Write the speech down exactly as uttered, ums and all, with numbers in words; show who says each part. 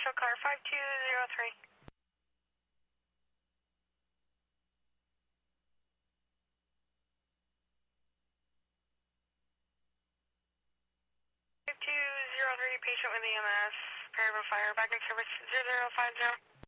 Speaker 1: Metro car five two zero three. five two zero three, patient with E M S, Perryville Fire, back in service zero zero five zero.